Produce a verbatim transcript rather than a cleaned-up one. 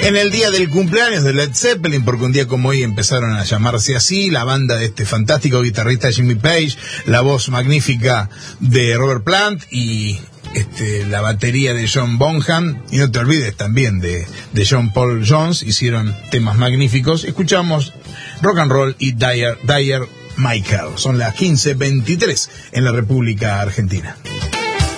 En el día del cumpleaños de Led Zeppelin, porque un día como hoy empezaron a llamarse así, la banda de este fantástico guitarrista Jimmy Page, la voz magnífica de Robert Plant y este, la batería de John Bonham, y no te olvides también de, de John Paul Jones, hicieron temas magníficos. Escuchamos rock and roll y Dire, Dire Michael. Son las quince veintitrés en la República Argentina.